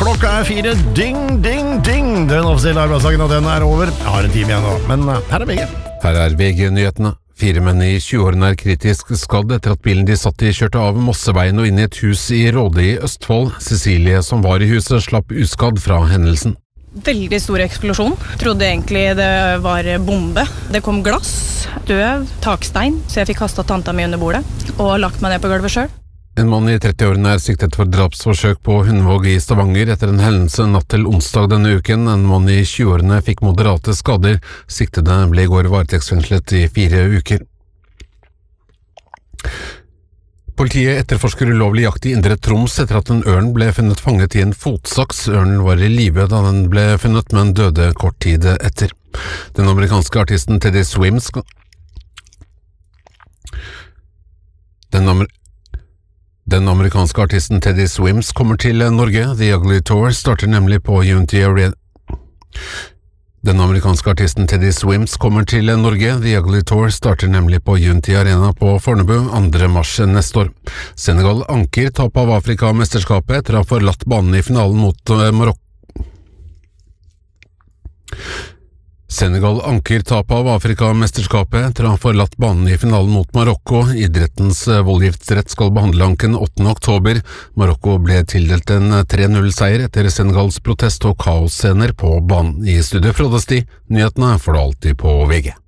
Klokka 4, ding, ding, ding. Den offisielle arbeidsdagen og den over. Jeg har en time igjen nå, men her VG. Her VG-nyhetene. 4 menn i 20-årene kritisk skadd etter at bilen de satt i kjørte av Mosseveien og inn i et hus i Råde i Østfold. Cecilie, som var i huset, slapp uskadd fra hendelsen. Veldig stor eksplosjon. Trodde egentlig det var bombe. Det kom glass, støv, takstein, så jeg fikk kastet tanta mi under bordet og lagt meg ned på gulvet selv. En mann i 30-årene siktet for drapsforsøk på Hundvåg i Stavanger etter en hendelse natt til onsdag denne uken. En mann i 20-årene fikk moderate skader. Siktede ble i går varetektsfengslet i 4 uker. Politiet etterforsker ulovlig jakt i Indre Troms etter at en ørn ble funnet fanget i en fotsaks. Ørnen var i live da den ble funnet, men døde kort tid etter. Den amerikanske artisten Teddy Swims Den amerikanske artisten Teddy Swims kommer til Norge. The Ugly Tour starter nemlig på Unity Arena. Den amerikanske artisten Teddy Swims kommer til Norge. The Ugly Tour starter nemlig på Unity Arena på Fornebu 2. mars neste år. Senegal anker tap av Afrika-mesterskapet etter å ha forlatt banen i finalen mot Marokko. Senegal anker tap av Afrika-mesterskapet etter å ha forlatt banen i finalen mot Marokko. Idrettens voldgiftsrett skal behandle anken 8. oktober. Marokko ble tildelt en 3-0-seier etter Senegals protest og kaosscener på banen. I studio Frode Sti, nyhetene får du alltid på VG.